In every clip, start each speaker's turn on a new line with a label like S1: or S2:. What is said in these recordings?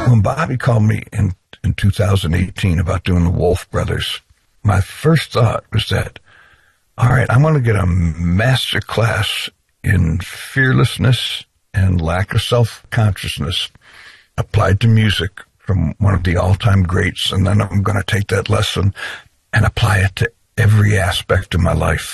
S1: when Bobby called me in 2018 about doing the Wolf Brothers, my first thought was that, all right, I'm going to get a master class in fearlessness and lack of self-consciousness applied to music from one of the all-time greats, and then I'm going to take that lesson and apply it to every aspect of my life.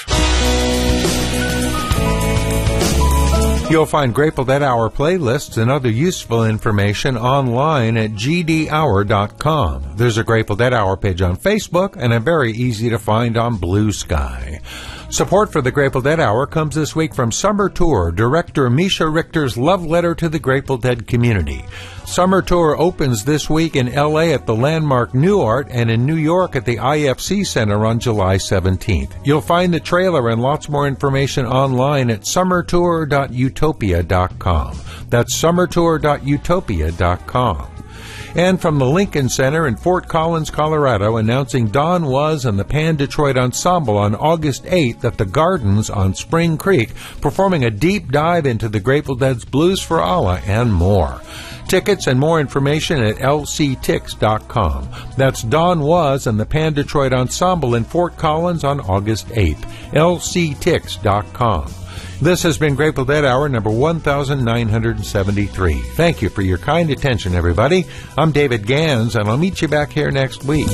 S2: You'll find Grateful Dead Hour playlists and other useful information online at gdhour.com. There's a Grateful Dead Hour page on Facebook, and I'm very easy to find on Blue Sky. Support for the Grateful Dead Hour comes this week from Summer Tour, director Misha Richter's love letter to the Grateful Dead community. Summer Tour opens this week in L.A. at the landmark New Art and in New York at the IFC Center on July 17th. You'll find the trailer and lots more information online at summertour.utopia.com. That's summertour.utopia.com. And from the Lincoln Center in Fort Collins, Colorado, announcing Don Was and the Pan Detroit Ensemble on August 8th at the Gardens on Spring Creek, performing a deep dive into the Grateful Dead's Blues for Allah and more. Tickets and more information at lctix.com. That's Don Was and the Pan Detroit Ensemble in Fort Collins on August 8th. lctix.com. This has been Grateful Dead Hour number 1973. Thank you for your kind attention, everybody. I'm David Gans, and I'll meet you back here next week.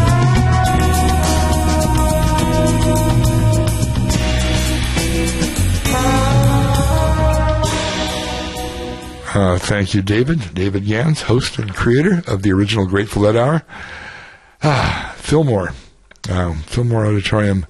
S3: Thank you, David. David Gans, host and creator of the original Grateful Dead Hour. Fillmore Auditorium,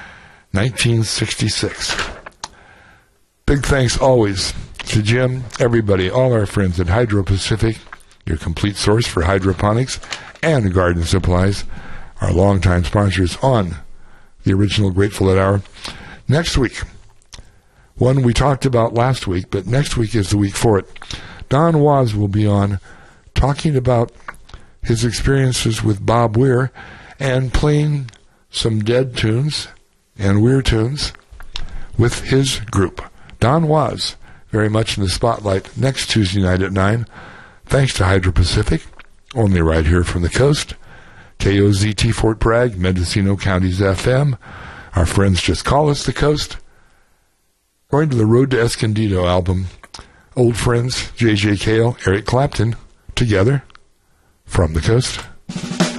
S3: 1966. Big thanks always to Jim, everybody, all our friends at Hydro Pacific, your complete source for hydroponics and garden supplies, our longtime sponsors on the original Grateful Dead Hour. Next week, one we talked about last week, but next week is the week for it. Don Was will be on talking about his experiences with Bob Weir and playing some Dead tunes and Weir tunes with his group. Don Was, very much in the spotlight next Tuesday night at 9. Thanks to Hydro Pacific, only right here from the coast. KOZT Fort Bragg, Mendocino County's FM. Our friends just call us the coast. Going to the Road to Escondido album, old friends J.J. Cale, Eric Clapton, together from the coast.